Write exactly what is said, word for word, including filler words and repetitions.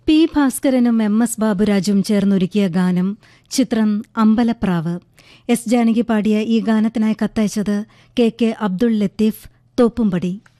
P ഭാസ്കരനും M S ബാബുരാജും ചേർന്നൊരുക്കിയ ഗാനം. ചിത്രം Ambalapravu. S Janaki പാടിയ ഈ ഗാനത്തിനായി കത്തയച്ചത് കെ കെ അബ്ദുൾ ലത്തീഫ് തോപ്പുംപടി.